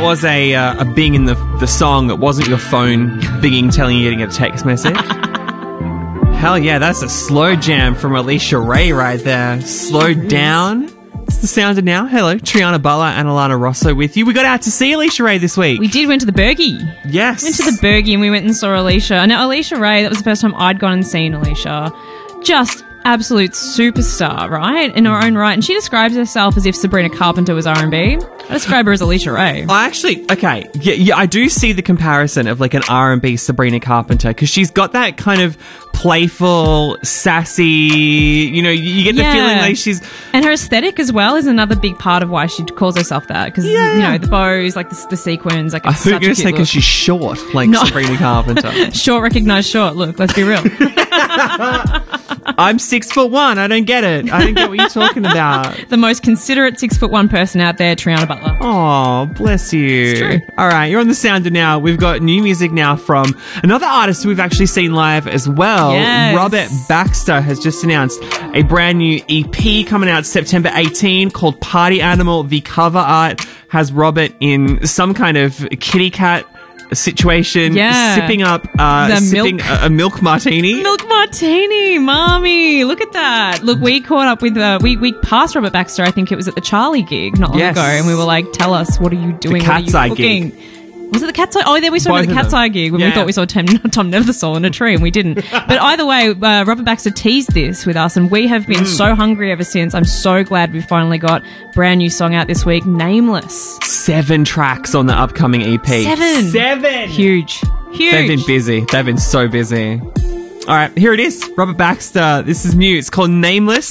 was a bing in the song. It wasn't your phone binging, telling you to get a text message. Hell yeah, that's a slow jam from Alicia Ray right there. Slow down. It's the sound of now. Hello, Triana Butler and Alana Rosso with you. We got out to see Alicia Ray this week. We did. Went to the Bergie. Yes. Went to the Bergie and we went and saw Alicia. Now, Alicia Ray, that was the first time I'd gone and seen Alicia. Just absolute superstar, right? In her own right. And she describes herself as if Sabrina Carpenter was R&B. I describe her as Alicia Ray. Yeah, I do see the comparison of like an R&B Sabrina Carpenter because she's got that kind of playful, sassy, you get the feeling like she's... And her aesthetic as well is another big part of why she calls herself that because, the bows, like the sequins, like it's I was going to say because she's short, like Sabrina Carpenter. Short, recognised short. Look, let's be real. I'm 6'1". I don't get it. I don't get what you're talking about. The most considerate 6'1" person out there, Triana Butler. Oh, bless you. It's true. All right, you're on the Sounder now. We've got new music now from another artist we've actually seen live as well. Yes. Robert Baxter has just announced a brand new EP coming out September 18 called Party Animal. The cover art has Robert in some kind of kitty cat situation, sipping up a milk martini. Milk martini, mommy. Look at that. Look, we caught up with, we passed Robert Baxter, I think it was at the Charlie gig not long ago, and we were like, tell us, what are you doing? The Cat's Eye what are you cooking? Gig. Was it the Cat's Eye? Oh, there we saw him at the Cat's Eye gig when we thought we saw Tom Neversole in a tree and we didn't. But either way, Robert Baxter teased this with us and we have been so hungry ever since. I'm so glad we finally got a brand new song out this week, Nameless. 7 tracks on the upcoming EP. 7! Huge. They've been busy. They've been so busy. All right, here it is. Robert Baxter. This is new. It's called Nameless.